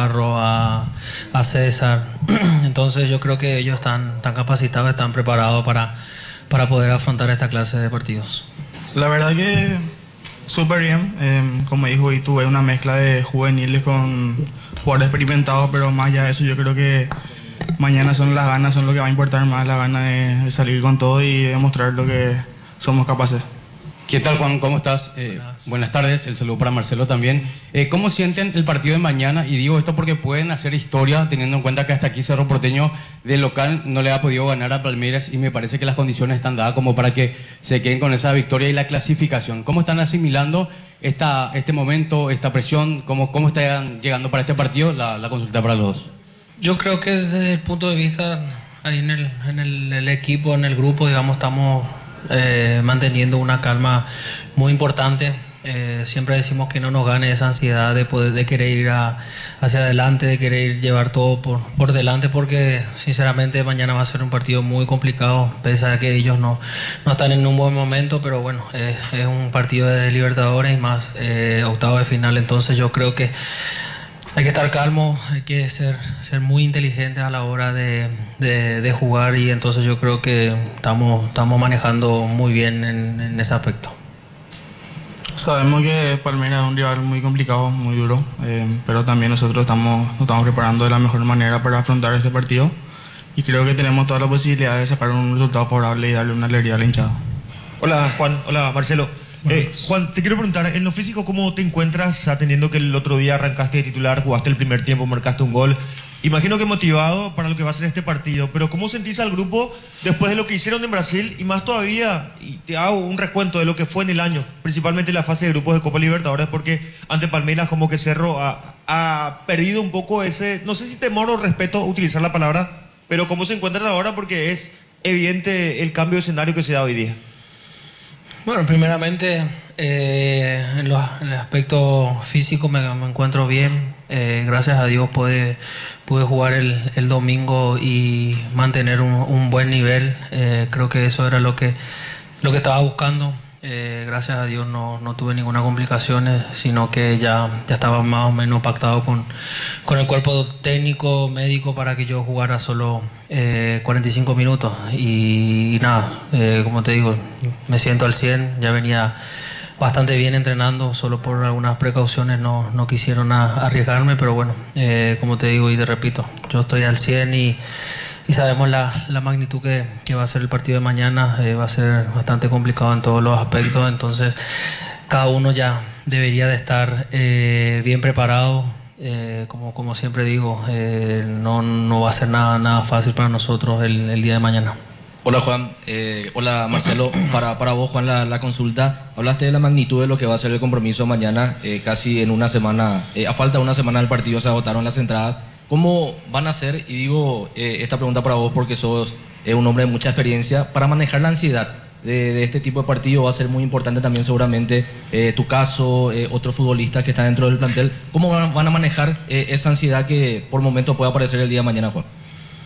Navarro, a César. Entonces yo creo que ellos están capacitados, están preparados para poder afrontar esta clase de partidos. La verdad que súper bien. Como dijo, y tuve una mezcla de juveniles con jugadores experimentados, pero más allá de eso yo creo que mañana son las ganas, son lo que va a importar más, la gana de salir con todo y demostrar lo que somos capaces. ¿Qué tal, Juan? ¿Cómo estás? Buenas tardes, el saludo para Marcelo también. ¿Cómo sienten el partido de mañana? Y digo esto porque pueden hacer historia, teniendo en cuenta que hasta aquí Cerro Porteño de local no le ha podido ganar a Palmeiras y me parece que las condiciones están dadas como para que se queden con esa victoria y la clasificación. ¿Cómo están asimilando este momento, esta presión? ¿Cómo están llegando para este partido? La consulta para los dos. Yo creo que desde el punto de vista, ahí en el equipo, en el grupo, digamos, estamos manteniendo una calma muy importante. Siempre decimos que no nos gane esa ansiedad de querer ir hacia adelante, de querer llevar todo por delante, porque sinceramente mañana va a ser un partido muy complicado, pese a que ellos no están en un buen momento, pero bueno, es un partido de Libertadores y más octavo de final. Entonces yo creo que hay que estar calmo, hay que ser muy inteligentes a la hora de jugar, y entonces yo creo que estamos manejando muy bien en ese aspecto. Sabemos que Palmeiras es un rival muy complicado, muy duro, pero también nosotros nos estamos preparando de la mejor manera para afrontar este partido y creo que tenemos toda la posibilidad de sacar un resultado favorable y darle una alegría a la hinchada. Hola Juan, hola Marcelo. Juan, te quiero preguntar, en lo físico, ¿cómo te encuentras atendiendo que el otro día arrancaste de titular, jugaste el primer tiempo, marcaste un gol? Imagino que motivado para lo que va a ser este partido, pero ¿cómo sentís al grupo después de lo que hicieron en Brasil y más todavía? Y te hago un recuento de lo que fue en el año, principalmente la fase de grupos de Copa Libertadores, porque ante Palmeiras como que Cerro ha perdido un poco ese, no sé si temor o respeto utilizar la palabra, pero ¿cómo se encuentran ahora? Porque es evidente el cambio de escenario que se da hoy día. Bueno, primeramente, en el aspecto físico me encuentro bien. Gracias a Dios pude jugar el domingo y mantener un buen nivel. Creo que eso era lo que estaba buscando. Gracias a Dios no tuve ninguna complicación, sino que ya estaba más o menos pactado con el cuerpo técnico, médico, para que yo jugara solo 45 minutos. Y nada, como te digo, me siento al 100, ya venía bastante bien entrenando, solo por algunas precauciones no quisieron arriesgarme, pero bueno, como te digo y te repito, yo estoy al 100 y sabemos la magnitud que va a ser el partido de mañana. Va a ser bastante complicado en todos los aspectos, entonces cada uno ya debería de estar bien preparado. Como siempre digo, no va a ser nada fácil para nosotros el día de mañana. Hola Juan, hola Marcelo, para vos Juan la consulta, hablaste de la magnitud de lo que va a ser el compromiso mañana, casi en una semana, a falta de una semana del partido se agotaron las entradas. ¿Cómo van a hacer, y digo esta pregunta para vos porque sos un hombre de mucha experiencia, para manejar la ansiedad de este tipo de partido? Va a ser muy importante también seguramente tu caso, otros futbolistas que están dentro del plantel. ¿Cómo van a manejar esa ansiedad que por momento puede aparecer el día de mañana, Juan?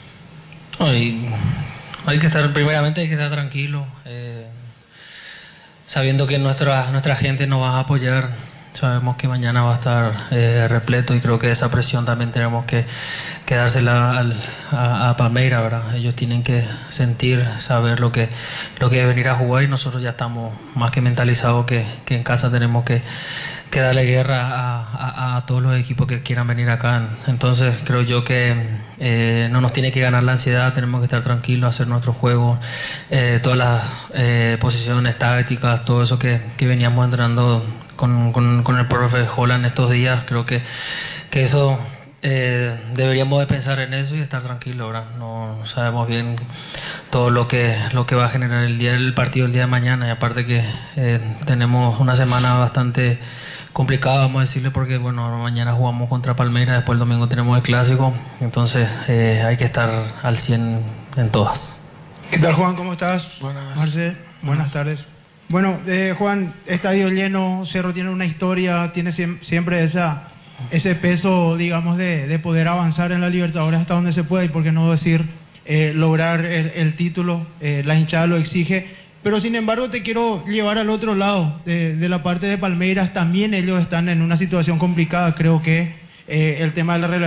Hay que estar tranquilo, sabiendo que nuestra gente nos va a apoyar. Sabemos que mañana va a estar repleto y creo que esa presión también tenemos que dársela a Palmeiras, ¿verdad? Ellos tienen que sentir, saber lo que es venir a jugar, y nosotros ya estamos más que mentalizados que en casa tenemos que darle guerra a todos los equipos que quieran venir acá. Entonces creo yo que no nos tiene que ganar la ansiedad, tenemos que estar tranquilos, hacer nuestro juego, todas las posiciones tácticas, todo eso que veníamos entrenando con el profe Holland estos días. Creo que eso deberíamos de pensar en eso y estar tranquilos, ¿verdad? No sabemos bien todo lo que va a generar el partido el día de mañana, y aparte que tenemos una semana bastante complicada, vamos a decirle, porque bueno, mañana jugamos contra Palmeiras, después el domingo tenemos el clásico, entonces hay que estar al 100 en todas. ¿Qué tal, Juan? ¿Cómo estás? Buenas. Marce, buenas tardes. Bueno, Juan, estadio lleno, Cerro tiene una historia, tiene siempre ese peso, digamos, de poder avanzar en la Libertadores hasta donde se pueda, y por qué no decir lograr el título. La hinchada lo exige, pero sin embargo te quiero llevar al otro lado de la parte de Palmeiras. También ellos están en una situación complicada. Creo que el tema de la relación